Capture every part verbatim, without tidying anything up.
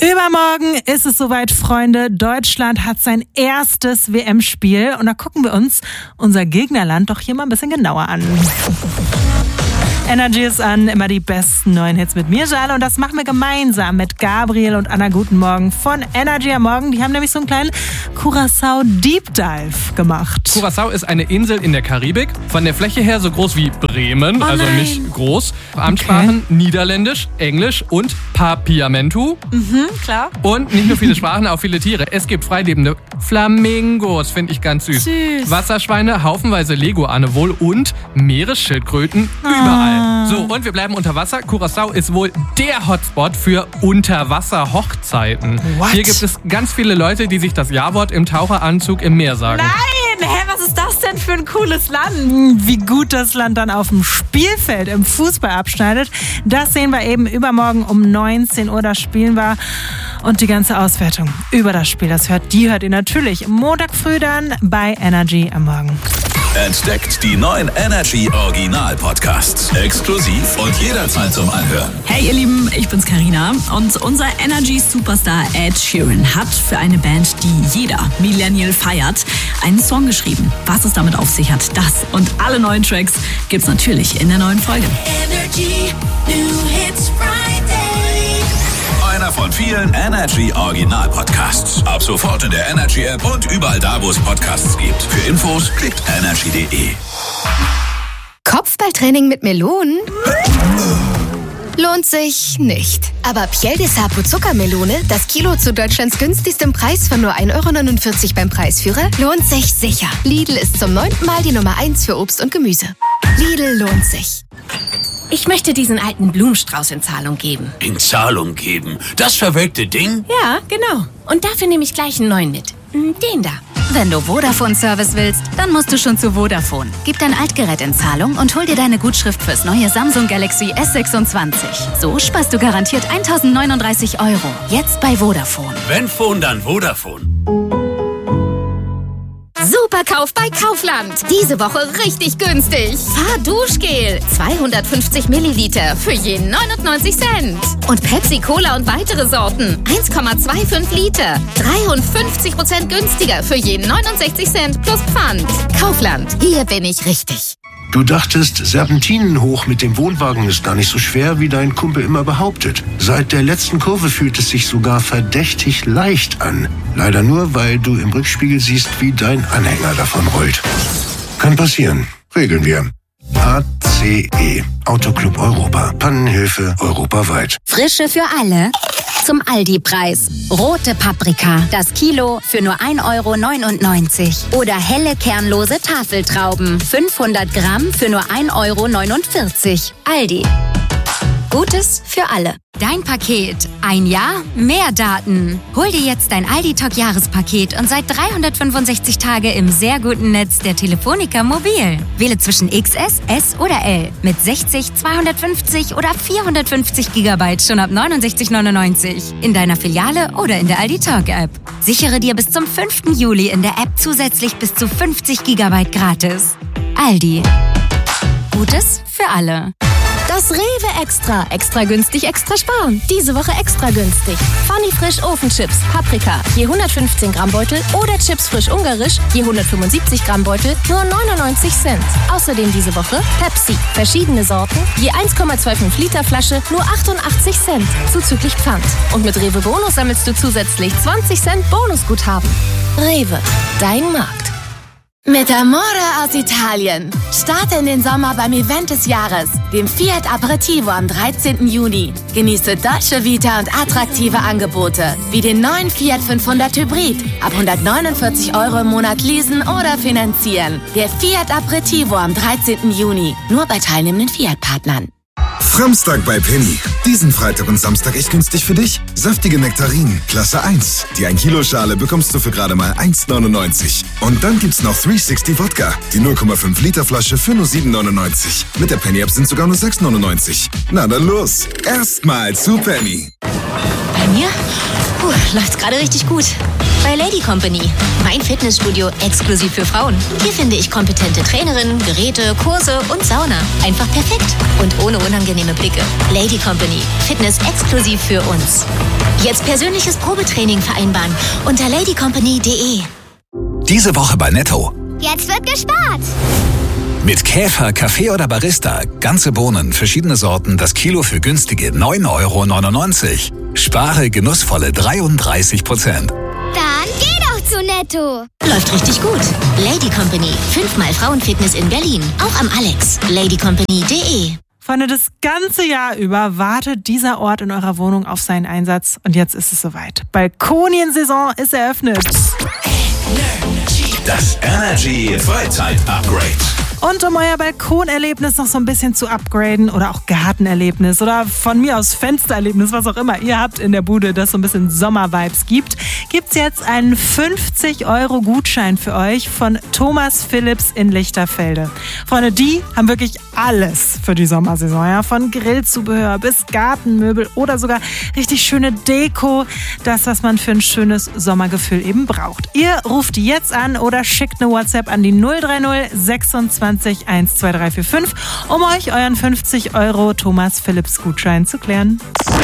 Übermorgen ist es soweit, Freunde. Deutschland hat sein erstes W M-Spiel und da gucken wir uns unser Gegnerland doch hier mal ein bisschen genauer an. Energy ist an, immer die besten neuen Hits mit mir, Jale, und das machen wir gemeinsam mit Gabriel und Anna Guten Morgen von Energy am Morgen. Die haben nämlich so einen kleinen Curaçao Deep Dive gemacht. Curaçao ist eine Insel in der Karibik, von der Fläche her so groß wie Bremen, oh also nein. nicht groß. Amtssprachen okay. Niederländisch, Englisch und Papiamentu. Mhm, klar. Und nicht nur viele Sprachen, auch viele Tiere. Es gibt freilebende Flamingos, finde ich ganz süß. Süß. Wasserschweine, haufenweise Leguane wohl und Meeresschildkröten ah. überall. So, und wir bleiben unter Wasser. Curaçao ist wohl der Hotspot für Unterwasser-Hochzeiten. What? Hier gibt es ganz viele Leute, die sich das Ja-Wort im Taucheranzug im Meer sagen. Nein! Hä, was ist das denn für ein cooles Land? Wie gut das Land dann auf dem Spielfeld im Fußball abschneidet, das sehen wir eben übermorgen um neunzehn Uhr. Da spielen wir. Und die ganze Auswertung über das Spiel, das hört, die hört ihr natürlich Montag früh dann bei Energy am Morgen. Entdeckt die neuen Energy Original Podcasts. Exklusiv und jederzeit zum Anhören. Hey ihr Lieben, ich bin's Carina und unser Energy Superstar Ed Sheeran hat für eine Band, die jeder Millennial feiert, einen Song geschrieben. Was es damit auf sich hat, das und alle neuen Tracks gibt's natürlich in der neuen Folge. Energy New Hits Friday. Einer von vielen Energy Original Podcasts. Ab sofort in der Energy App und überall da, wo es Podcasts gibt. Für Infos klickt energy punkt de. Kopfballtraining mit Melonen? Lohnt sich nicht. Aber Piel de Sapo Zuckermelone, das Kilo zu Deutschlands günstigstem Preis von nur ein Euro neunundvierzig beim Preisführer, lohnt sich sicher. Lidl ist zum neunten Mal die Nummer eins für Obst und Gemüse. Lidl lohnt sich. Ich möchte diesen alten Blumenstrauß in Zahlung geben. In Zahlung geben? Das verwelkte Ding? Ja, genau. Und dafür nehme ich gleich einen neuen mit. Den da. Wenn du Vodafone-Service willst, dann musst du schon zu Vodafone. Gib dein Altgerät in Zahlung und hol dir deine Gutschrift fürs neue Samsung Galaxy S sechsundzwanzig. So sparst du garantiert eintausendneununddreißig Euro. Jetzt bei Vodafone. Wenn Phone, dann Vodafone. Superkauf bei Kaufland. Diese Woche richtig günstig. Fahrduschgel. zweihundertfünfzig Milliliter für je neunundneunzig Cent. Und Pepsi Cola und weitere Sorten. eins Komma fünfundzwanzig Liter. dreiundfünfzig Prozent günstiger für je neunundsechzig Cent plus Pfand. Kaufland. Hier bin ich richtig. Du dachtest, Serpentinen hoch mit dem Wohnwagen ist gar nicht so schwer, wie dein Kumpel immer behauptet. Seit der letzten Kurve fühlt es sich sogar verdächtig leicht an. Leider nur, weil du im Rückspiegel siehst, wie dein Anhänger davon rollt. Kann passieren. Regeln wir. A C E. Autoclub Europa. Pannenhilfe europaweit. Frische für alle. Zum Aldi-Preis. Rote Paprika, das Kilo für nur ein Euro neunundneunzig. Oder helle kernlose Tafeltrauben, fünfhundert Gramm für nur ein Euro neunundvierzig. Aldi. Gutes für alle. Dein Paket. Ein Jahr, mehr Daten. Hol dir jetzt dein Aldi-Talk-Jahrespaket und seit dreihundertfünfundsechzig Tage im sehr guten Netz der Telefonica Mobil. Wähle zwischen X S, S oder L mit sechzig, zweihundertfünfzig oder vierhundertfünfzig Gigabyte schon ab neunundsechzig neunundneunzig. In deiner Filiale oder in der Aldi-Talk-App. Sichere dir bis zum fünften Juli in der App zusätzlich bis zu fünfzig Gigabyte gratis. Aldi. Gutes für alle. Das Rewe Extra. Extra günstig, extra sparen. Diese Woche extra günstig. Funny Frisch Ofenchips, Paprika, je hundertfünfzehn Gramm Beutel oder Chips Frisch Ungarisch, je hundertfünfundsiebzig Gramm Beutel, nur neunundneunzig Cent. Außerdem diese Woche Pepsi, verschiedene Sorten, je eins Komma fünfundzwanzig Liter Flasche, nur achtundachtzig Cent, zuzüglich Pfand. Und mit Rewe Bonus sammelst du zusätzlich zwanzig Cent Bonusguthaben. Rewe, dein Markt. Mit Amore aus Italien. Starte in den Sommer beim Event des Jahres, dem Fiat Aperitivo am dreizehnten Juni. Genieße Dolce Vita und attraktive Angebote, wie den neuen Fiat fünfhundert Hybrid. Ab hundertneunundvierzig Euro im Monat leasen oder finanzieren. Der Fiat Aperitivo am dreizehnten Juni. Nur bei teilnehmenden Fiat-Partnern. Framstag bei Penny. Diesen Freitag und Samstag echt günstig für dich. Saftige Nektarinen, Klasse eins. Die ein Kilo Schale bekommst du für gerade mal eins neunundneunzig. Und dann gibt's noch dreihundertsechzig Wodka. Die null Komma fünf Liter Flasche für nur sieben neunundneunzig. Mit der Penny App sind sogar nur sechs neunundneunzig. Na dann los. Erstmal zu Penny. Bei mir? Puh, läuft's gerade richtig gut. Bei Lady Company. Mein Fitnessstudio exklusiv für Frauen. Hier finde ich kompetente Trainerinnen, Geräte, Kurse und Sauna. Einfach perfekt und ohne unangenehme Blicke. Lady Company. Fitness exklusiv für uns. Jetzt persönliches Probetraining vereinbaren unter lady company punkt de. Diese Woche bei Netto. Jetzt wird gespart. Mit Käfer, Kaffee oder Barista. Ganze Bohnen, verschiedene Sorten, das Kilo für günstige neun Euro neunundneunzig. Spare genussvolle dreiunddreißig Prozent. Dann geh doch zu Netto. Läuft richtig gut. Lady Company. Fünfmal Frauenfitness in Berlin. Auch am Alex. lady company punkt de. Freunde, das ganze Jahr über wartet dieser Ort in eurer Wohnung auf seinen Einsatz. Und jetzt ist es soweit. Balkoniensaison ist eröffnet. Das Energy Freizeit-Upgrade. Und um euer Balkonerlebnis noch so ein bisschen zu upgraden oder auch Gartenerlebnis oder von mir aus Fenstererlebnis, was auch immer ihr habt in der Bude, das so ein bisschen Sommervibes gibt, gibt's jetzt einen fünfzig Euro Gutschein für euch von Thomas Philips in Lichterfelde. Freunde, die haben wirklich alles für die Sommersaison, ja, von Grillzubehör bis Gartenmöbel oder sogar richtig schöne Deko, das, was man für ein schönes Sommergefühl eben braucht. Ihr ruft jetzt an oder schickt eine WhatsApp an die null drei null sechsundzwanzig eins zwei drei vier fünf, um euch euren fünfzig Euro Thomas Philips Gutschein zu klären.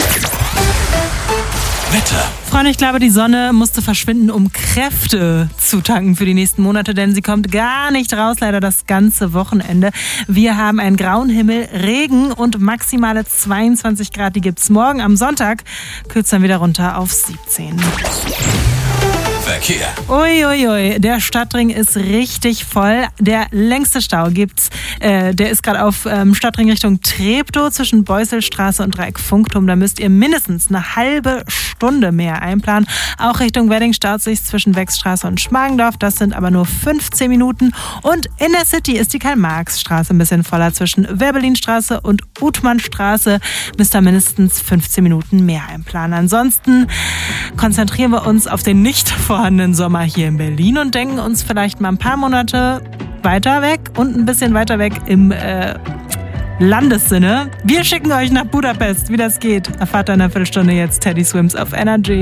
Wetter. Freunde, ich glaube, die Sonne musste verschwinden, um Kräfte zu tanken für die nächsten Monate, denn sie kommt gar nicht raus, leider das ganze Wochenende. Wir haben einen grauen Himmel, Regen und maximale zweiundzwanzig Grad, die gibt's morgen. Am Sonntag kürzt dann wieder runter auf siebzehn. Verkehr. Uiuiui, der Stadtring ist richtig voll. Der längste Stau gibt's, äh, der ist gerade auf ähm, Stadtring Richtung Treptow zwischen Beuselstraße und Dreieck Funkturm. Da müsst ihr mindestens eine halbe Stunde mehr einplanen. Auch Richtung Wedding staut sich zwischen Wechstraße und Schmargendorf. Das sind aber nur fünfzehn Minuten. Und in der City ist die Karl-Marx-Straße ein bisschen voller. Zwischen Werbelinstraße und Uthmannstraße müsst ihr mindestens fünfzehn Minuten mehr einplanen. Ansonsten konzentrieren wir uns auf den nicht vorhandenen Sommer hier in Berlin und denken uns vielleicht mal ein paar Monate weiter weg und ein bisschen weiter weg im äh, Landessinne. Wir schicken euch nach Budapest. Wie das geht, erfahrt ihr in einer Viertelstunde jetzt. Teddy Swims auf Energy.